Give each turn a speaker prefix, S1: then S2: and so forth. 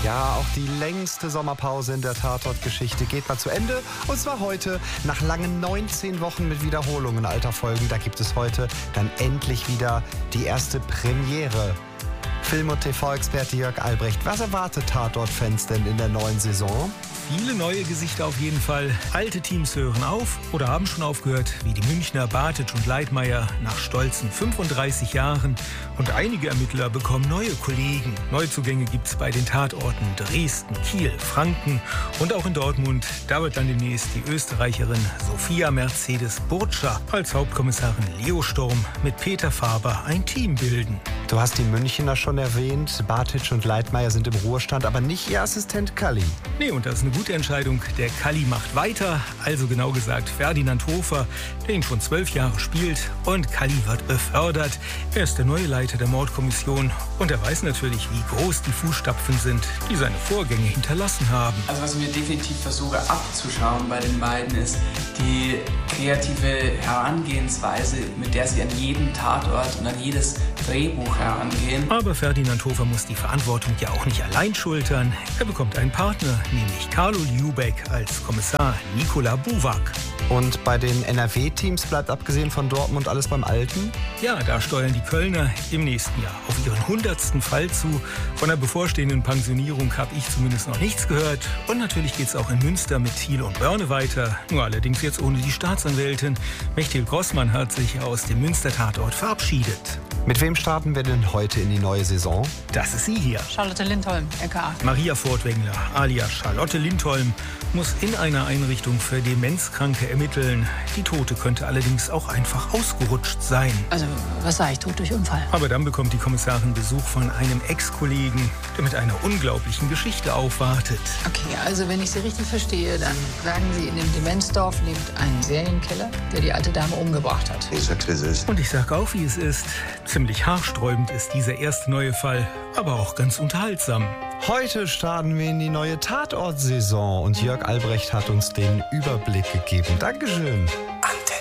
S1: Ja, auch die längste Sommerpause in der Tatort-Geschichte geht mal zu Ende. Und zwar heute, nach langen 19 Wochen mit Wiederholungen alter Folgen. Da gibt es heute dann endlich wieder die erste Premiere. Film- und TV-Experte Jörg Albrecht, was erwartet Tatort-Fans denn in der neuen Saison?
S2: Viele neue Gesichter auf jeden Fall. Alte Teams hören auf oder haben schon aufgehört, wie die Münchner Bartitsch und Leitmayr nach stolzen 35 Jahren. Und einige Ermittler bekommen neue Kollegen. Neuzugänge gibt es bei den Tatorten Dresden, Kiel, Franken und auch in Dortmund. Da wird dann demnächst die Österreicherin Sophia Mercedes Burtscher als Hauptkommissarin Leo Sturm mit Peter Faber ein Team bilden.
S1: Du hast die Münchner schon erwähnt. Bartitsch und Leitmayr sind im Ruhestand, aber nicht ihr Assistent Kalli.
S2: Nee, und das ist eine gute Entscheidung. Der Kalli macht weiter, also genau gesagt Ferdinand Hofer, der ihn schon 12 Jahre spielt. Und Kalli wird befördert. Er ist der neue Leiter der Mordkommission. Und er weiß natürlich, wie groß die Fußstapfen sind, die seine Vorgänge hinterlassen haben.
S3: Also was ich mir definitiv versuche abzuschauen bei den beiden ist die kreative Herangehensweise, mit der sie an jeden Tatort und an jedes Drehbuch herangehen.
S2: Aber Ferdinand Hofer muss die Verantwortung ja auch nicht allein schultern. Er bekommt einen Partner, nämlich Carlo Liubek als Kommissar Nikola Buwak.
S1: Und bei den NRW-Teams bleibt abgesehen von Dortmund alles beim Alten?
S2: Ja, da steuern die Kölner im nächsten Jahr auf ihren 100. Fall zu. Von der bevorstehenden Pensionierung habe ich zumindest noch nichts gehört. Und natürlich geht es auch in Münster mit Thiel und Börne weiter. Nur allerdings jetzt ohne die Staatsanwältin. Mechthild Grossmann hat sich aus dem Münster-Tatort verabschiedet.
S1: Mit wem starten wir denn heute in die neue Saison?
S2: Das ist sie hier.
S4: Charlotte Lindholm, LKA.
S2: Maria Furtwängler, alias Charlotte Lindholm, muss in einer Einrichtung für Demenzkranke ermitteln. Die Tote könnte allerdings auch einfach ausgerutscht sein.
S4: Also, was sage ich, tot durch Unfall.
S2: Aber dann bekommt die Kommissarin Besuch von einem Ex-Kollegen, der mit einer unglaublichen Geschichte aufwartet.
S4: Okay, also wenn ich Sie richtig verstehe, dann sagen Sie, in dem Demenzdorf lebt ein Serienkiller, der die alte Dame umgebracht hat.
S5: Ich sag's, wie es ist.
S2: Und ich sag auch, wie es ist. Ziemlich haarsträubend ist dieser erste neue Fall, aber auch ganz unterhaltsam.
S1: Heute starten wir in die neue Tatort-Saison und Jörg Albrecht hat uns den Überblick gegeben. Dankeschön.